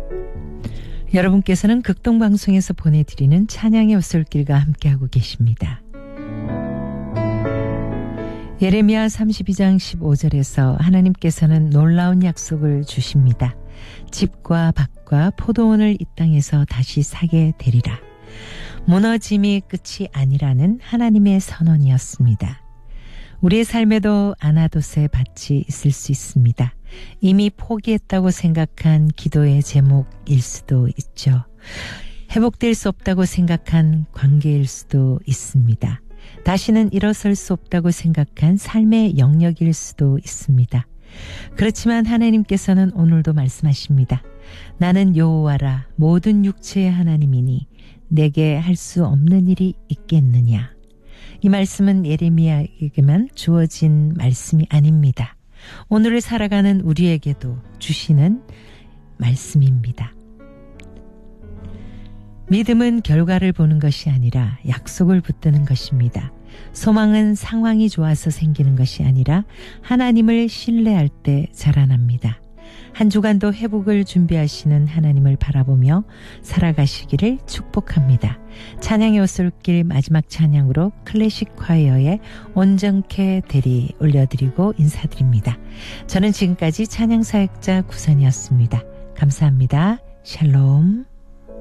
여러분께서는 극동방송에서 보내드리는 찬양의 오솔길과 함께하고 계십니다. 예레미야 32장 15절에서 하나님께서는 놀라운 약속을 주십니다. 집과 밭과 포도원을 이 땅에서 다시 사게 되리라. 무너짐이 끝이 아니라는 하나님의 선언이었습니다. 우리의 삶에도 아나돗의 밭이 있을 수 있습니다. 이미 포기했다고 생각한 기도의 제목일 수도 있죠. 회복될 수 없다고 생각한 관계일 수도 있습니다. 다시는 일어설 수 없다고 생각한 삶의 영역일 수도 있습니다. 그렇지만 하나님께서는 오늘도 말씀하십니다. 나는 여호와라 모든 육체의 하나님이니 내게 할 수 없는 일이 있겠느냐. 이 말씀은 예레미야에게만 주어진 말씀이 아닙니다. 오늘을 살아가는 우리에게도 주시는 말씀입니다. 믿음은 결과를 보는 것이 아니라 약속을 붙드는 것입니다. 소망은 상황이 좋아서 생기는 것이 아니라 하나님을 신뢰할 때 자라납니다. 한 주간도 회복을 준비하시는 하나님을 바라보며 살아가시기를 축복합니다. 찬양의 오솔길 마지막 찬양으로 클래식 콰이어의 온전케 되리 올려드리고 인사드립니다. 저는 지금까지 찬양사역자 구선이었습니다. 감사합니다. 샬롬.